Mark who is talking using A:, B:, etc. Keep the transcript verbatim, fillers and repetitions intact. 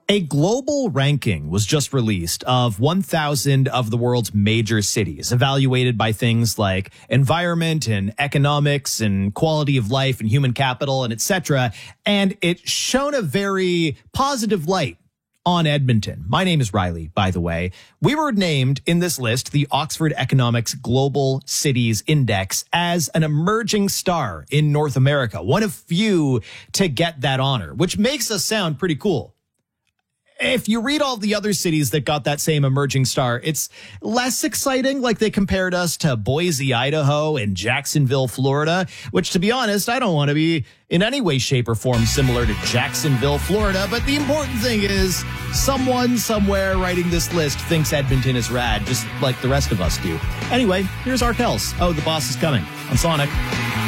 A: A global ranking was just released of one thousand of the world's major cities, evaluated by things like environment and economics and quality of life and human capital and et cetera. And it shone a very positive light on Edmonton. My name is Riley, by the way. We were named in this list, the Oxford Economics Global Cities Index, as an emerging star in North America, one of few to get that honor, which makes us sound pretty cool. If you read all the other cities that got that same emerging star, it's less exciting. Like they compared us to Boise, Idaho and Jacksonville, Florida, which to be honest, I don't want to be in any way, shape or form similar to Jacksonville, Florida. But the important thing is someone somewhere writing this list thinks Edmonton is rad, just like the rest of us do. Anyway, here's Arkels. Oh, the boss is coming on Sonic.